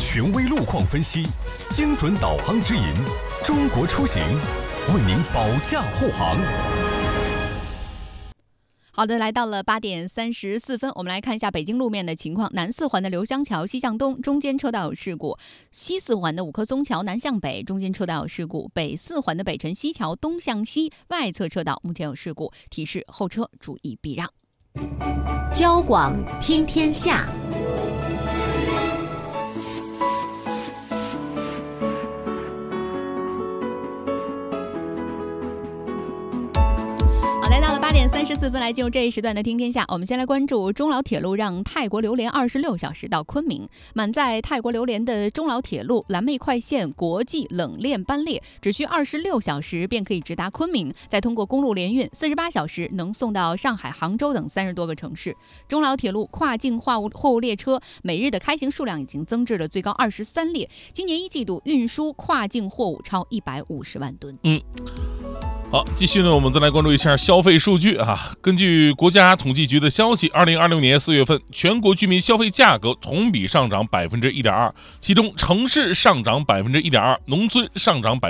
权威路况分析，精准导航指引，中国出行为您保驾护航。 好的，来到了8点34分，我们来看一下北京路面的情况。南四环的刘香桥西向东中间车道有事故，西四环的五棵松桥南向北中间车道有事故，北四环的北辰西桥东向西外侧车道目前有事故，提示后车注意避让。 交广听天下。 来到了8点34分，来进入这一时段的听天下。我们先来关注中老铁路让泰国榴莲26小时到昆明。满载泰国榴莲的中老铁路蓝莓快线国际冷链班列只需26小时便可以直达昆明，再通过公路联运48小时能送到上海、杭州等30多个城市。中老铁路跨境货物列车每日的开行数量已经增至了最高23列，今年1季度运输跨境货物超150万吨。 好，继续呢，我们再来关注一下消费数据啊。根据国家统计局的消息，2026年4月份，全国居民消费价格同比上涨1.2%，其中城市上涨1.2%，农村上涨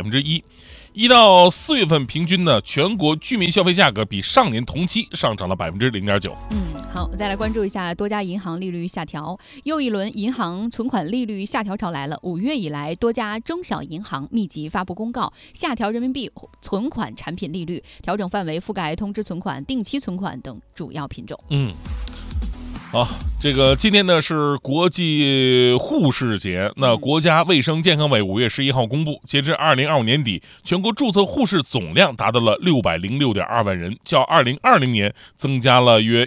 1%。1到4月份平均呢，全国居民消费价格比上年同期上涨了0.9%。 好，再来关注一下多家银行利率下调，又一轮银行存款利率下调潮来了。5月以来，多家中小银行密集发布公告，下调人民币存款产品利率，调整范围覆盖通知存款、定期存款等主要品种。 好，这个今天呢是国际护士节。那国家卫生健康委5月11号公布，截至2025年底，全国注册护士总量达到了606.2万人，较2020年增加了约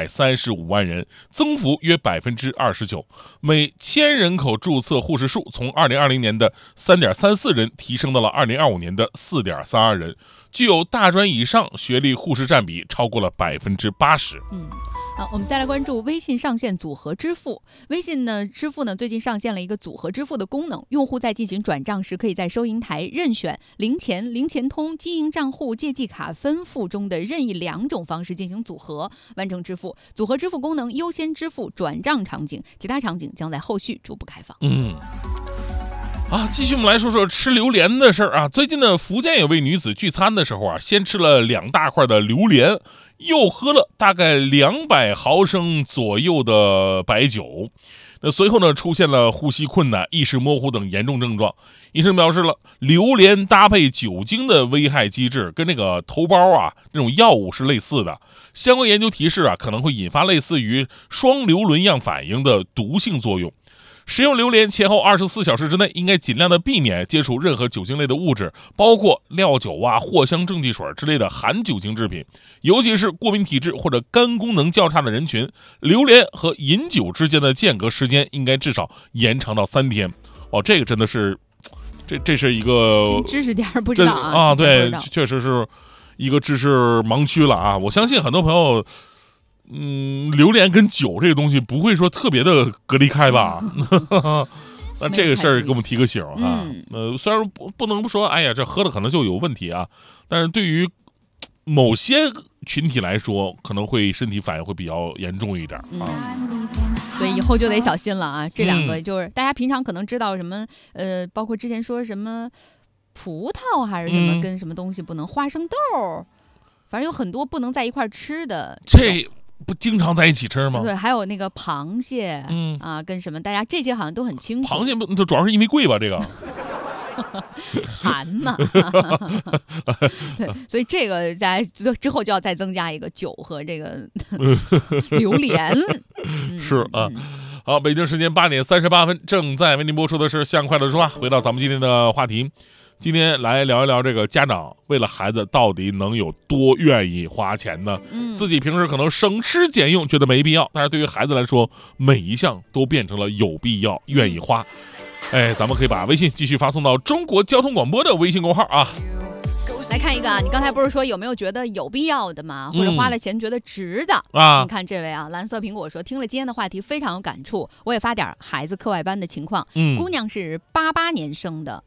135万人，增幅约29%。每1000人口注册护士数从2020年的3.34人提升到了2025年的4.32人，具有大专以上学历护士占比超过了80%。 好，我们再来关注微信上线组合支付。微信支付最近上线了一个组合支付的功能，用户在进行转账时，可以在收银台任选零钱、零钱通、经营账户、借记卡分付中的任意2种方式进行组合，完成支付。组合支付功能优先支付转账场景，其他场景将在后续逐步开放。 继续我们来说说吃榴莲的事儿啊。最近呢，福建有位女子聚餐的时候啊，先吃了2大块的榴莲，又喝了大概200毫升左右的白酒。那随后呢，出现了呼吸困难、意识模糊等严重症状。医生表示了，榴莲搭配酒精的危害机制跟这个头孢这种药物是类似的。相关研究提示可能会引发类似于双硫仑样反应的毒性作用。食用榴莲前后24小时之内，应该尽量的避免接触任何酒精类的物质，包括料酒藿香正气水之类的含酒精制品，尤其是过敏体质或者肝功能较差的人群。榴莲和饮酒之间的间隔时间应该至少延长到3天。这个真的是，这是一个新知识点，不知道对，确实是一个知识盲区了啊！我相信很多朋友。榴莲跟酒这个东西不会说特别的隔离开吧？那这个事儿给我们提个醒啊。虽然不能不说，哎呀，这喝了可能就有问题啊，但是对于某些群体来说，可能会身体反应会比较严重一点所以以后就得小心了啊。这2个就是大家平常可能知道什么，包括之前说什么葡萄还是什么跟什么东西不能，花生豆，反正有很多不能在一块吃的。 这不经常在一起吃吗？ 对，还有那个螃蟹，跟什么，大家这些好像都很清楚。 螃蟹不就主要是因为贵吧？这个寒嘛，对，所以这个在之后就要再增加一个酒和这个榴莲。 是啊。好，北京时间8点38分，正在为您播出的是《向快乐说话》。回到咱们今天的话题，今天来聊一聊这个家长为了孩子到底能有多愿意花钱呢？自己平时可能省吃俭用觉得没必要，但是对于孩子来说，每一项都变成了有必要、愿意花。咱们可以把微信继续发送到中国交通广播的微信公号啊。 来看一个你刚才不是说有没有觉得有必要的吗？或者花了钱觉得值的你看这位蓝色苹果说，听了今天的话题非常有感触，我也发点孩子课外班的情况。姑娘是88年生的，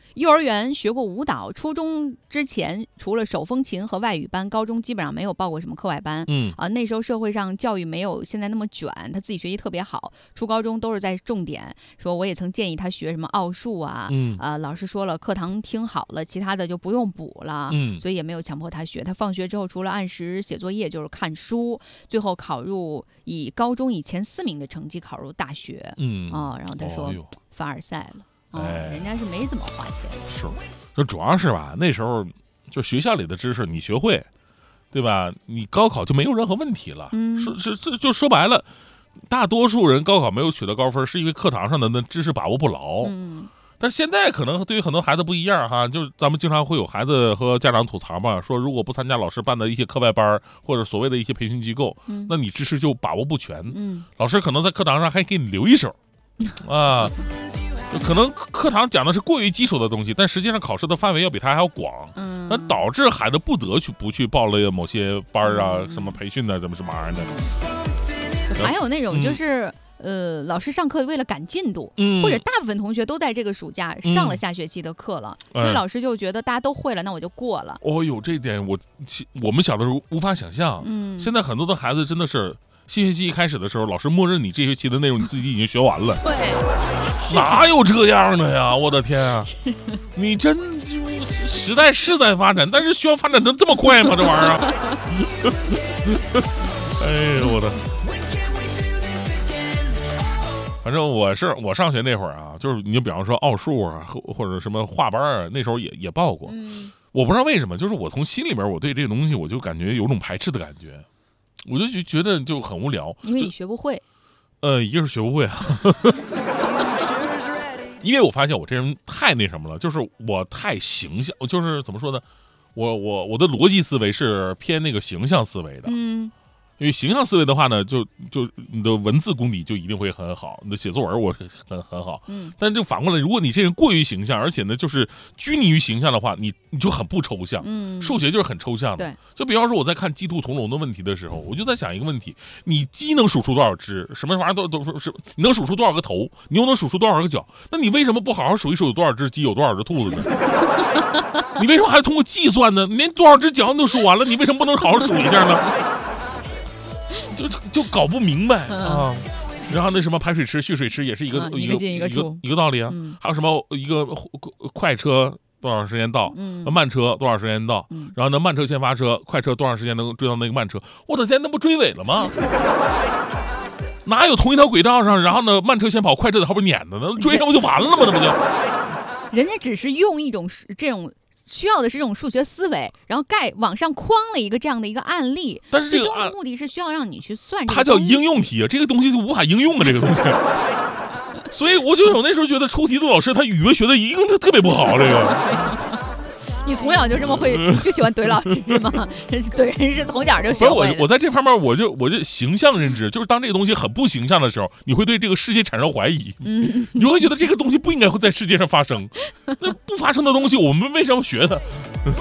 幼儿园学过舞蹈，初中之前除了手风琴和外语班，高中基本上没有报过什么课外班。那时候社会上教育没有现在那么卷，他自己学习特别好，初高中都是在重点。说我也曾建议他学什么奥数啊，老师说了课堂听好了，其他的就不用补了，所以也没有强迫他学。他放学之后除了按时写作业就是看书，最后考入以高中以前4名的成绩考入大学。然后他说凡尔赛了。人家是没怎么花钱， 是，就主要是吧，那时候就学校里的知识你学会，对吧？你高考就没有任何问题了。就说白了，大多数人高考没有取得高分，是因为课堂上的那知识把握不牢。但现在可能对于很多孩子不一样哈，就是咱们经常会有孩子和家长吐槽嘛，说如果不参加老师办的一些课外班或者所谓的一些培训机构，那你知识就把握不全。老师可能在课堂上还给你留一手啊。就可能课堂讲的是过于基础的东西，但实际上考试的范围要比他还要广，那导致孩子不去报了某些班啊，什么培训的，什么玩意儿的。 还有那种就是。老师上课为了赶进度，或者大部分同学都在这个暑假上了下学期的课了，所以老师就觉得大家都会了，那我就过了。这一点我们小的时候无法想象。现在很多的孩子真的是新学期一开始的时候，老师默认你这学期的内容你自己已经学完了。 对， 哪有这样的呀？我的天啊！你真时代是在发展，但是需要发展成这么快吗？这玩意儿？哎呦我的！反正我上学那会儿啊，就是你就比方说奥数啊，或者什么画班啊，那时候也报过。我不知道为什么，就是我从心里边我对这个东西我就感觉有种排斥的感觉，我就觉得就很无聊。 因为你学不会。 一个是学不会啊，因为我发现我这人太那什么了，就是我太形象，就是怎么说呢，我的逻辑思维是偏那个形象思维的。因为形象思维的话呢，就你的文字功底就一定会很好，你的写作文我很好。但就反过来，如果你这人过于形象，而且呢就是拘泥于形象的话，你就很不抽象。数学就是很抽象的。就比方说我在看鸡兔同笼的问题的时候，我就在想一个问题：你鸡能数出多少只？什么玩意儿都是，你能数出多少个头？你又能数出多少个脚？那你为什么不好好数一数有多少只鸡，有多少只兔子呢？你为什么还通过计算呢？连多少只脚你都数完了，你为什么不能好好数一下呢？就搞不明白啊！然后那什么排水池、蓄水池也是一个一个道理啊。还有什么一个快车多少时间到，慢车多少时间到，然后呢慢车先发车，快车多长时间能追到那个慢车？我的天，那不追尾了吗？哪有同一条轨道上，然后呢慢车先跑，快车在后边撵的呢？追上不就完了吗？那不就？ 人家只是用一种这种。需要的是这种数学思维，然后往上框了一个这样的一个案例， 但是最终的目的是需要让你去算这个。 它叫应用题啊，这个东西就无法应用啊，这个东西。所以我那时候觉得出题的老师他语文学的一定特别不好，这个。 你从小就这么会，就喜欢怼老师吗？怼人是从小就学会的。 我在这方面我就形象认知，就是当这个东西很不形象的时候，你会对这个世界产生怀疑。你会觉得这个东西不应该会在世界上发生。那不发生的东西，我们为什么要学它？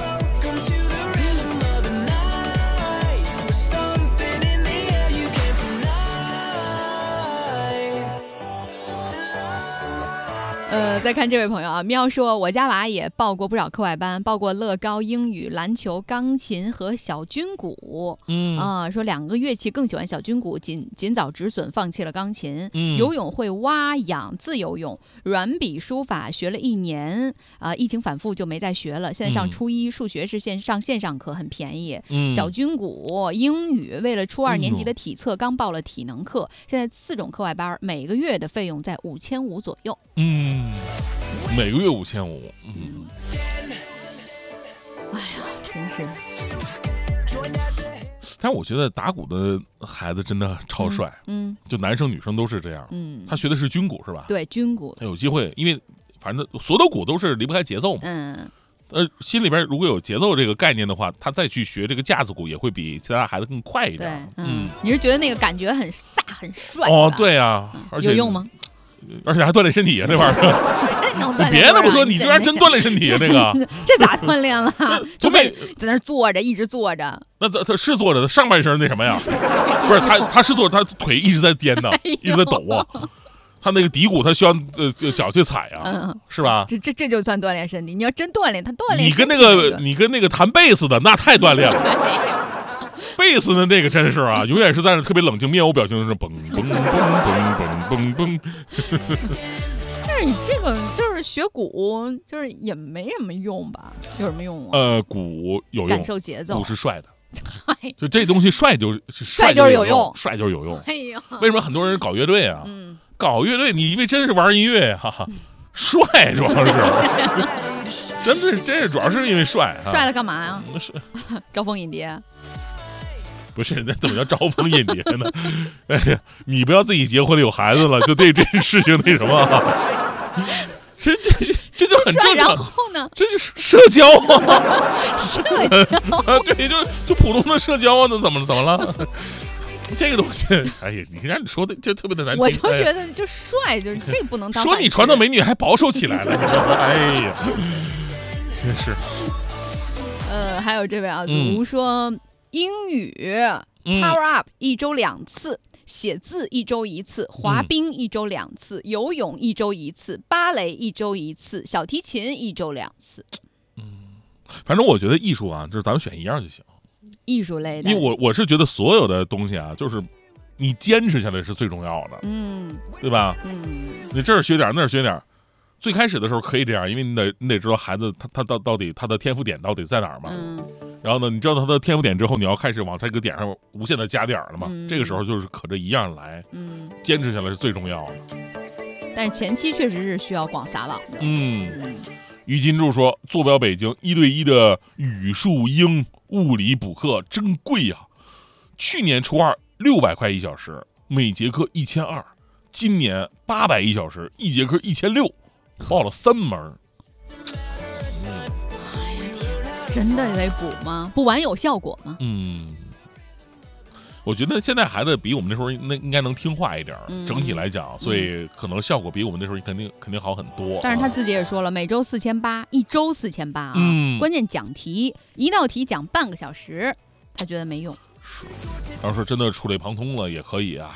再看这位朋友啊，喵说我家娃也报过不少课外班，报过乐高、英语、篮球、钢琴和小军鼓。说2个乐器更喜欢小军鼓，尽早止损，放弃了钢琴。游泳会蛙泳、自由泳，软笔书法学了1年，疫情反复就没再学了。现在上初一，数学是线上课，很便宜。小军鼓、英语为了初2年级的体测，刚报了体能课。现在4种课外班，每个月的费用在5500左右。 每个月5500。 哎呀，真是。 但我觉得打鼓的孩子真的超帅。就男生女生都是这样。他学的是军鼓是吧？ 对，军鼓。 有机会，因为反正所有的鼓都是离不开节奏嘛。心里边如果有节奏这个概念的话，他再去学这个架子鼓也会比其他孩子更快一点。 你是觉得那个感觉很飒很帅？ 对呀，而且有用吗？ 而且还锻炼身体啊，这玩意儿。别的不说，你居然真锻炼身体啊，这个。 这咋锻炼了？就在那坐着，一直坐着。 那他是坐着的，上半身那什么呀？不是他是坐着，他腿一直在颠的，一直在抖啊。 他那个骶骨他需要脚去踩啊，是吧？ 这就算锻炼身体。你要真锻炼，他锻炼你跟那个弹贝斯的那太锻炼了。贝斯的那个真是啊，永远是在那特别冷静，面无表情的是嘣嘣嘣嘣嘣嘣嘣。 但是你这个就是学鼓，就是也没什么用吧？有什么用啊？ 鼓有用， 感受节奏， 鼓是帅的。就这东西帅就是有用， 帅就是有用。 哎呀， 为什么很多人搞乐队啊？搞乐队你以为真是玩音乐呀？帅主要是，真是主要是因为帅。 帅了干嘛呀？招蜂引蝶。 不是，那怎么叫招蜂引蝶呢？哎呀，你不要自己结婚了有孩子了，就对这个事情那什么，这就很正常。 然后呢？ 这是社交啊， 社交啊，对，就普通的社交啊，那怎么了？这个东西，哎呀，你让你说的就特别的难听。 我就觉得就帅，就是这不能当。 说你传统美女还保守起来了，哎呀，真是。 还有这位啊，如说。英语 Power Up 1周2次，写字1周1次，滑冰1周2次，游泳1周1次，芭蕾1周1次，小提琴1周2次。 反正我觉得艺术啊，就是咱们选一样就行。 艺术类的， 因为我是觉得所有的东西啊，就是你坚持下来是最重要的，对吧？你这儿学点，那儿学点。最开始的时候可以这样，因为你得知道孩子他到底他的天赋点到底在哪儿嘛。然后呢，你知道他的天赋点之后，你要开始往这个点上无限的加点了嘛。这个时候就是可着一样来，坚持下来是最重要的。 但是前期确实是需要广撒网的。 于金柱说，坐标北京1对1的语数英物理补课真贵啊！去年初二600块1小时，每节课1200，今年800一小时，一节课1600。报了3门。 真的得补吗？补完有效果吗？ 我觉得现在孩子比我们那时候应该能听话一点，整体来讲，所以可能效果比我们那时候肯定好很多。 但是他自己也说了，每周4800，1周4800啊。关键讲题1道题讲半个小时，他觉得没用。 是，要说真的触类旁通了也可以啊。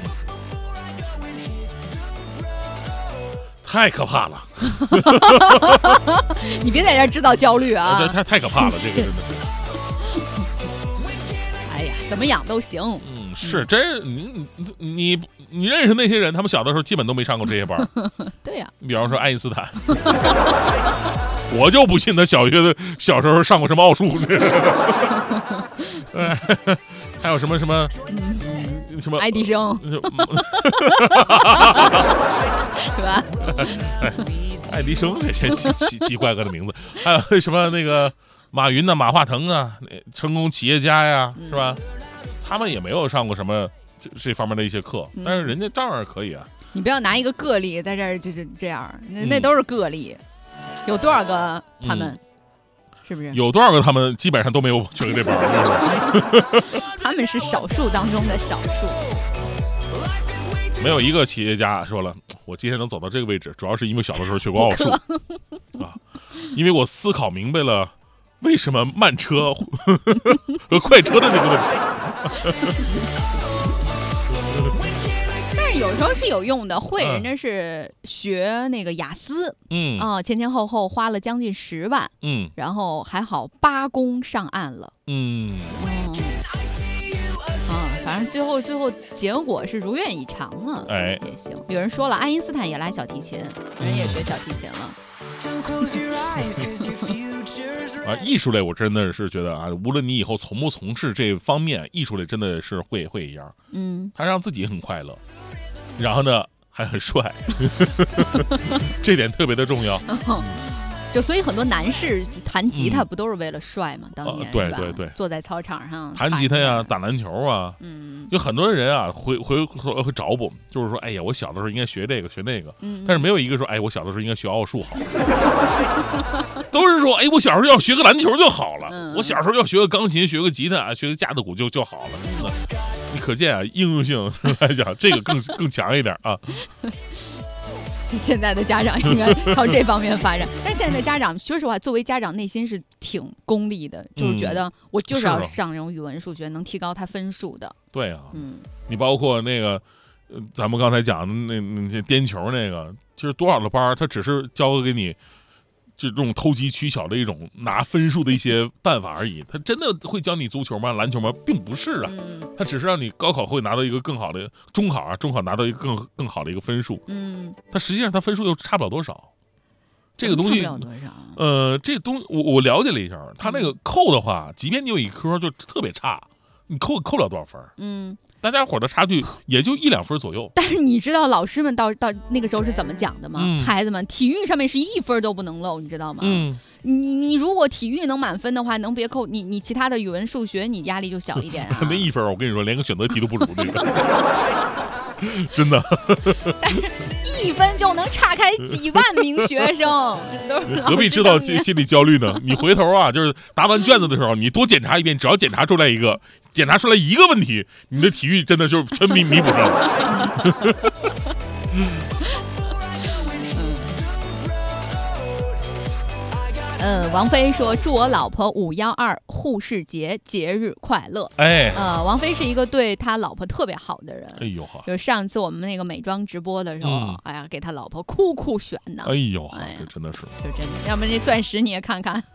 太可怕了！ 你别在这儿制造焦虑啊！ 太可怕了，这个真的。 哎呀，怎么养都行。 是真你认识那些人，他们小的时候基本都没上过这些班。 对呀， 比方说爱因斯坦，我就不信他小时候上过什么奥数。还有什么爱迪生，是吧？ 爱迪生这奇怪个的名字，还有什么那个马云呐、马化腾啊，成功企业家呀，是吧？他们也没有上过什么这方面的一些课，但是人家照样可以啊。 你不要拿一个个例在这儿就是这样，那都是个例，有多少个他们？是不是有多少个他们基本上都没有学这班？ 他们是少数当中的少数。 没有一个企业家说了，我今天能走到这个位置，主要是因为小的时候学过奥数啊，因为我思考明白了为什么慢车和快车的这个问题。 但是有时候是有用的，人家是学那个雅思，前后花了将近10万，然后还好8公上岸了，反正最后结果是如愿以偿了，也行。有人说了，爱因斯坦也来小提琴，人也学小提琴了。 艺术类我真的是觉得啊，无论你以后从不从事这方面，艺术类真的是会一样，他让自己很快乐，然后呢还很帅，这点特别的重要。 就所以很多男士弹吉他不都是为了帅吗？当年对， 坐在操场上弹吉他呀，打篮球啊，有很多人啊会找补，就是说，哎呀，我小的时候应该学这个学那个，但是没有一个说，哎，我小的时候应该学奥数好，都是说，哎，我小时候要学个篮球就好了，我小时候要学个钢琴，学个吉他，学个架子鼓就好了。你可见啊，应用性来讲，这个更强一点啊。 现在的家长应该朝这方面发展，但是现在的家长，说实话，作为家长内心是挺功利的，就是觉得我就是要上这种语文、数学能提高他分数的。 对啊，你包括那个咱们刚才讲的那些颠球那个，就是多少的班，他只是教给你这种投机取巧的一种拿分数的一些办法而已。他真的会教你足球吗？篮球吗？并不是啊，他只是让你高考会拿到一个更好的中考拿到一个更好的一个分数。他实际上他分数又差不了多少。这个东西，这个东西我了解了一下，他那个扣的话，即便你有一科就特别差，你扣不了多少分。大家伙的差距也就1-2分左右。 但是你知道老师们到那个时候是怎么讲的吗？孩子们，体育上面是1分都不能漏，你知道吗？你如果体育能满分的话，能别扣你其他的语文、数学，你压力就小一点啊。 那1分，我跟你说，连个选择题都不如这个。真的， 但是1分就能岔开几万名学生， 何必知道心理焦虑呢？你回头啊，就是答完卷子的时候，你多检查一遍，只要检查出来一个问题，你的体育真的就全弥补上了。 王菲说：“祝我老婆512护士节节日快乐。”王菲是一个对他老婆特别好的人。哎呦哈！就是上次我们那个美妆直播的时候，哎呀，给他老婆酷选呢。 哎呦，这真的是， 就真的，要不然这钻石你也看看。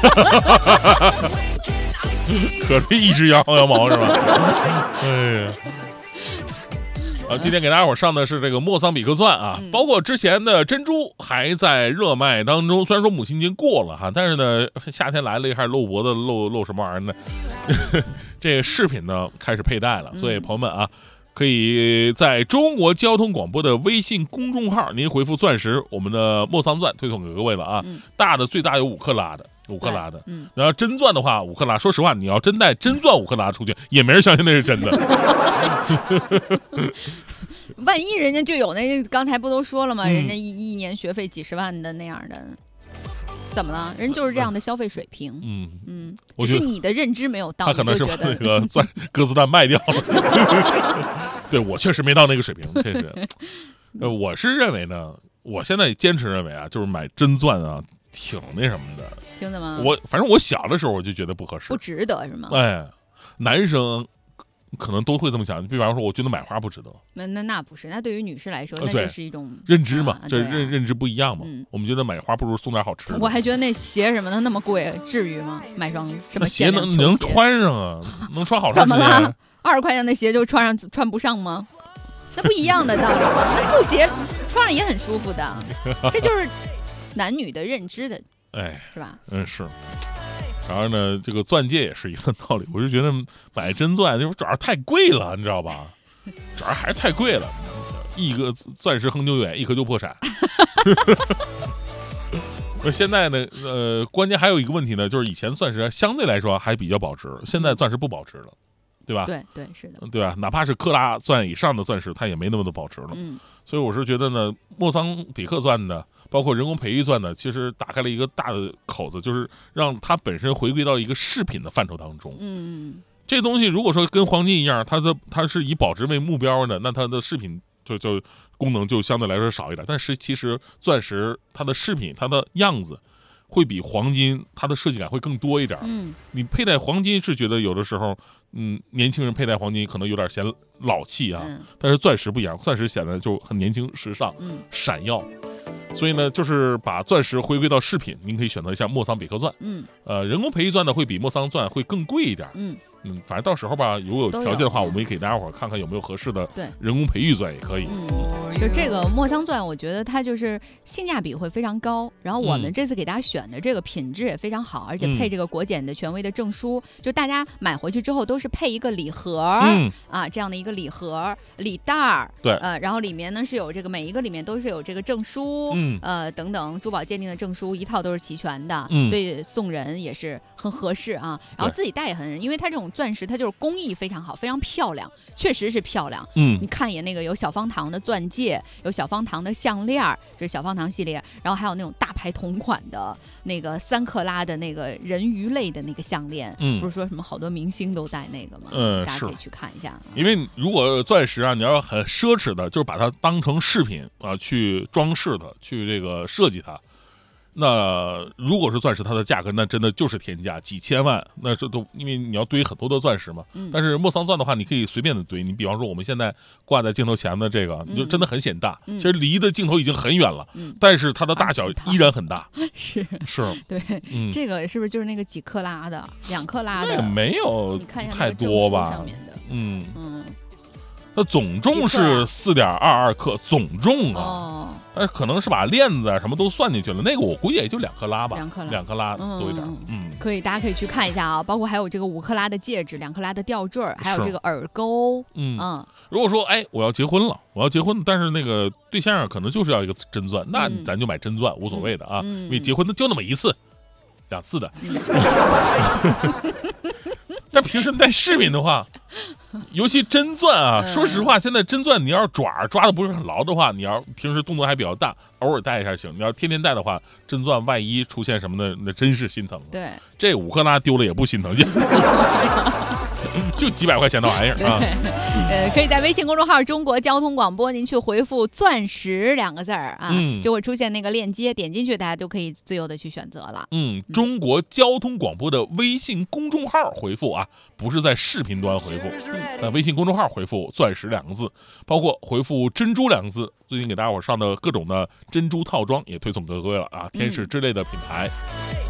可是一只羊毛是吧？哎呀。今天给大家伙上的是这个莫桑比克钻啊，包括之前的珍珠还在热卖当中。虽然说母亲节过了哈，但是呢，夏天来了还是露脖子露什么玩意儿呢？这个饰品呢开始佩戴了，所以朋友们啊，可以在中国交通广播的微信公众号，您回复钻石，我们的莫桑钻推送给各位了啊。大的最大有5克拉的。然后真钻的话5克拉，说实话，你要真带真钻5克拉出去，也没人相信那是真的。 万一人家就有那，刚才不都说了吗？人家一年学费几10万的那样的，怎么了？人就是这样的消费水平。只是你的认知没有到， 他可能是把那个钻鸽子蛋卖掉了。对，我确实没到那个水平，这是。我是认为呢，我现在坚持认为啊，就是买真钻啊，挺那什么的。 听的吗？ 反正我小的时候我就觉得不合适， 不值得是吗？ 男生可能都会这么想。比方说，我觉得买花不值得。 那不是，那对于女士来说，那就是一种认知嘛，这认知不一样嘛。我们觉得买花不如送点好吃的。 我还觉得那鞋什么的那么贵，至于吗？买双什么鞋能穿上啊？能穿好长时间？怎么了？20块钱的鞋就穿不上吗？那不一样的道理，那布鞋穿上也很舒服的。这就是男女的认知的。是吧？ 是。然后呢，这个钻戒也是一个道理。我就觉得买真钻，主要太贵了，你知道吧？主要还是太贵了，一个钻石恒久远，一颗就破产。现在呢，关键还有一个问题呢，就是以前钻石相对来说还比较保值，现在钻石不保值了，对吧？ 对，是的， 对吧？哪怕是克拉钻以上的钻石，它也没那么的保值了。所以我是觉得呢，莫桑比克钻的，包括人工培育钻的，其实打开了一个大的口子，就是让它本身回归到一个饰品的范畴当中。这东西如果说跟黄金一样，它是以保值为目标的，那它的饰品就功能就相对来说少一点。但是其实钻石它的饰品，它的样子会比黄金它的设计感会更多一点。你佩戴黄金是觉得有的时候，年轻人佩戴黄金可能有点显老气啊，但是钻石不一样，钻石显得就很年轻、时尚、闪耀。所以呢，就是把钻石回归到饰品，您可以选择一下莫桑比克钻。人工培育钻呢会比莫桑钻会更贵一点。反正到时候吧，如果有条件的话，我们也给大家伙看看有没有合适的人工培育钻也可以。 就这个莫桑钻，我觉得它就是性价比会非常高。然后我们这次给大家选的这个品质也非常好，而且配这个国检的权威的证书，就大家买回去之后都是配一个礼盒这样的一个礼盒礼袋儿。 对， 然后里面呢是有这个每一个里面都是有这个证书，等等珠宝鉴定的证书，一套都是齐全的，所以送人也是很合适啊。然后自己戴也很，因为它这种钻石它就是工艺非常好，非常漂亮，确实是漂亮。你看一眼那个有小方糖的钻戒，有小方糖的项链，这是小方糖系列，然后还有那种大牌同款的那个3克拉的那个人鱼类的那个项链，不是说什么好多明星都戴那个吗？大家可以去看一下。 因为如果钻石啊，你要很奢侈的，就是把它当成饰品啊去装饰它，去这个设计它。 那如果是钻石，它的价格那真的就是天价，几千万，那这都因为你要堆很多的钻石嘛。但是莫桑钻的话，你可以随便的堆。你比方说我们现在挂在镜头前的这个，你就真的很显大。其实离的镜头已经很远了，但是它的大小依然很大。 是， 对， 这个是不是就是那个几克拉的，2克拉的？ 那个没有太多吧？它总重是4.22克，总重啊。但是可能是把链子啊什么都算进去了，那个我估计也就2克拉吧，2克拉多一点。 可以，大家可以去看一下啊，包括还有这个5克拉的戒指，2克拉的吊坠，还有这个耳钩。 如果说我要结婚了，但是那个对象可能就是要一个真钻，那咱就买真钻，无所谓的啊，因为结婚就那么一次，2次的。但平时戴饰品的话，尤其真钻啊，说实话，现在真钻你要是抓的不是很牢的话，你要平时动作还比较大，偶尔戴一下行。你要天天戴的话，真钻万一出现什么的，那真是心疼。 对， 这5克拉丢了也不心疼，就几百块钱的玩意儿啊。 可以在微信公众号中国交通广播，您去回复钻石2个字啊，就会出现那个链接，点进去大家都可以自由的去选择了。 中国交通广播的微信公众号回复啊，不是在视频端回复，微信公众号回复钻石2个字，包括回复珍珠2个字，最近给大家伙上的各种的珍珠套装也推送各位了啊，天使之类的品牌。